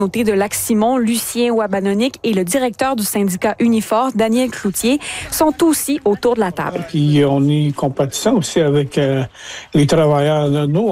Noté de Lac-Simon, Lucien Wabanonic et le directeur du syndicat Unifor, Daniel Cloutier, sont aussi autour de la table. Puis on est compatissant aussi avec les travailleurs. Nous,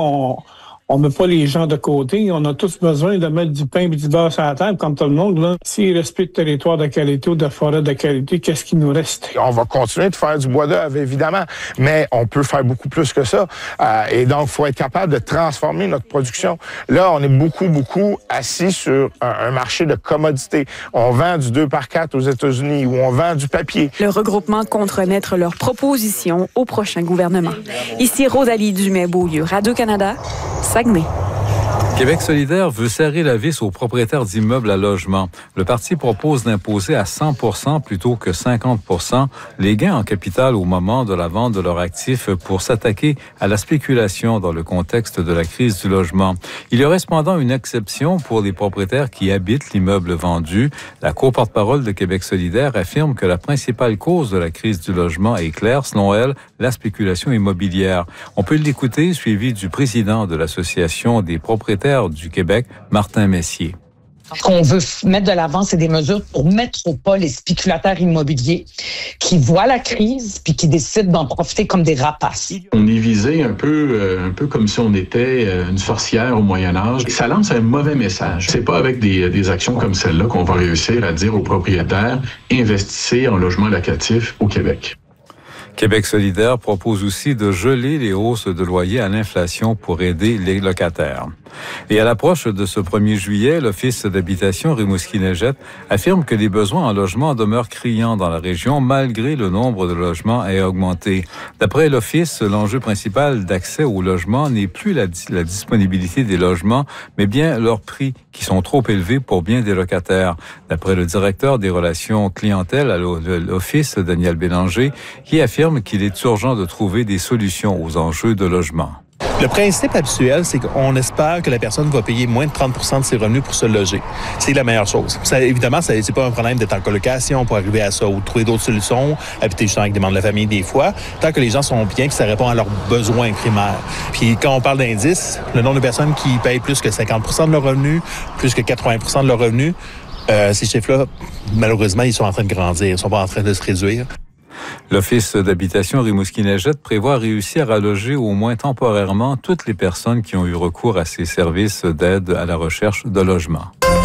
on met pas les gens de côté. On a tous besoin de mettre du pain et du beurre sur la table, comme tout le monde. Là. S'ils respectent le territoire de qualité ou de forêt de qualité, qu'est-ce qui nous reste? On va continuer de faire du bois d'œuvre, évidemment, mais on peut faire beaucoup plus que ça. Et donc, il faut être capable de transformer notre production. Là, on est beaucoup assis sur un marché de commodités. On vend du 2x4 aux États-Unis ou on vend du papier. Le regroupement compte remettre leurs propositions au prochain gouvernement. Ici Rosalie Dumais-Beaulieu, Radio-Canada, Saguenay. Québec solidaire veut serrer la vis aux propriétaires d'immeubles à logement. Le parti propose d'imposer à 100% plutôt que 50% les gains en capital au moment de la vente de leurs actifs pour s'attaquer à la spéculation dans le contexte de la crise du logement. Il y aurait cependant une exception pour les propriétaires qui habitent l'immeuble vendu. La co-porte-parole de Québec solidaire affirme que la principale cause de la crise du logement est claire, selon elle, la spéculation immobilière. On peut l'écouter, suivi du président de l'Association des propriétaires du Québec, Martin Messier. Ce qu'on veut mettre de l'avant, c'est des mesures pour mettre au pas les spéculateurs immobiliers qui voient la crise puis qui décident d'en profiter comme des rapaces. On est visé un peu comme si on était une sorcière au Moyen Âge. Ça lance un mauvais message. C'est pas avec des actions comme celle-là qu'on va réussir à dire aux propriétaires « investissez en logement locatif au Québec ». Québec solidaire propose aussi de geler les hausses de loyer à l'inflation pour aider les locataires. Et à l'approche de ce 1er juillet, l'Office d'habitation Rimouski-Neigette affirme que les besoins en logement demeurent criants dans la région malgré le nombre de logements ait augmenté. D'après l'Office, l'enjeu principal d'accès au logement n'est plus la disponibilité des logements, mais bien leurs prix qui sont trop élevés pour bien des locataires. D'après le directeur des relations clientèle à l'Office, Daniel Bélanger, qui affirme qu'il est urgent de trouver des solutions aux enjeux de logement. Le principe habituel, c'est qu'on espère que la personne va payer moins de 30% de ses revenus pour se loger. C'est la meilleure chose. Évidemment, c'est pas un problème d'être en colocation pour arriver à ça ou de trouver d'autres solutions, habiter justement avec des membres de la famille des fois, tant que les gens sont bien, que ça répond à leurs besoins primaires. Puis quand on parle d'indice, le nombre de personnes qui payent plus que 50% de leurs revenus, plus que 80% de leurs revenus, ces chiffres-là, malheureusement, ils sont en train de grandir, ils sont pas en train de se réduire. L'Office d'habitation Rimouski-Neigette prévoit réussir à loger au moins temporairement toutes les personnes qui ont eu recours à ces services d'aide à la recherche de logement.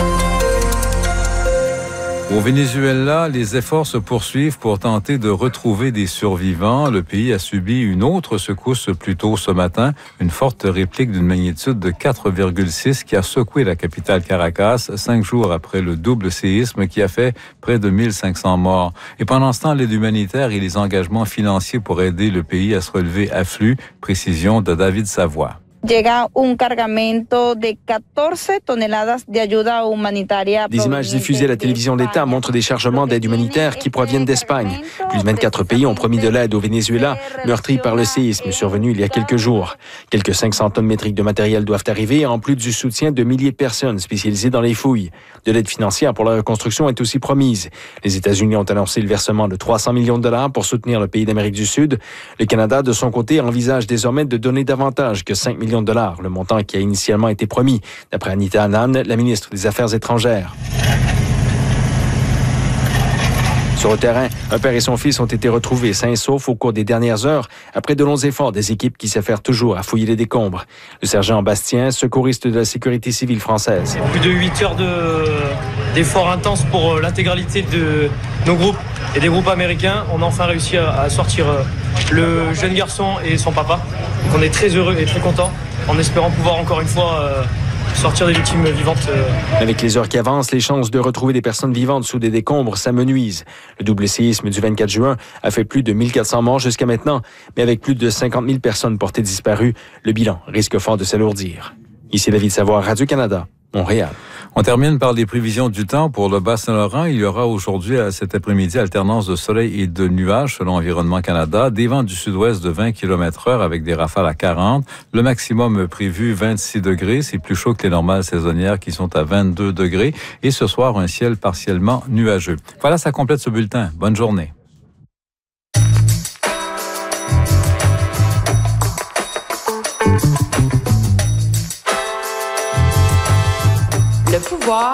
Au Venezuela, les efforts se poursuivent pour tenter de retrouver des survivants. Le pays a subi une autre secousse plus tôt ce matin, une forte réplique d'une magnitude de 4,6 qui a secoué la capitale Caracas 5 jours après le double séisme qui a fait près de 1500 morts. Et pendant ce temps, l'aide humanitaire et les engagements financiers pour aider le pays à se relever affluent. Précision de David Savoie. Llega un cargamento de 14 toneladas de ayuda humanitaria. Des images diffusées à la télévision d'État montrent des chargements d'aide humanitaire qui proviennent d'Espagne. Plus de 24 pays ont promis de l'aide au Venezuela, meurtri par le séisme survenu il y a quelques jours. Quelques 500 tonnes métriques de matériel doivent arriver, en plus du soutien de milliers de personnes spécialisées dans les fouilles. De l'aide financière pour la reconstruction est aussi promise. Les États-Unis ont annoncé le versement de 300 millions de dollars pour soutenir le pays d'Amérique du Sud. Le Canada, de son côté, envisage désormais de donner davantage que 5 millions de dollars, le montant qui a initialement été promis, d'après Anita Anand, la ministre des Affaires étrangères. Sur le terrain, un père et son fils ont été retrouvés sains et saufs au cours des dernières heures, après de longs efforts des équipes qui s'affairent toujours à fouiller les décombres. Le sergent Bastien, secouriste de la sécurité civile française. Plus de 8 heures d'efforts intenses pour l'intégralité de nos groupes et des groupes américains. On a enfin réussi à sortir le jeune garçon et son papa. Donc on est très heureux et très contents, en espérant pouvoir encore une fois sortir des victimes vivantes. Avec les heures qui avancent, les chances de retrouver des personnes vivantes sous des décombres s'amenuisent. Le double séisme du 24 juin a fait plus de 1400 morts jusqu'à maintenant, mais avec plus de 50 000 personnes portées disparues, le bilan risque fort de s'alourdir. Ici David Savoie, Radio-Canada, Montréal. On termine par les prévisions du temps pour le Bas-Saint-Laurent. Il y aura aujourd'hui, cet après-midi, alternance de soleil et de nuages selon Environnement Canada. Des vents du sud-ouest de 20 km/h avec des rafales à 40. Le maximum prévu, 26 degrés. C'est plus chaud que les normales saisonnières qui sont à 22 degrés. Et ce soir, un ciel partiellement nuageux. Voilà, ça complète ce bulletin. Bonne journée. Le pouvoir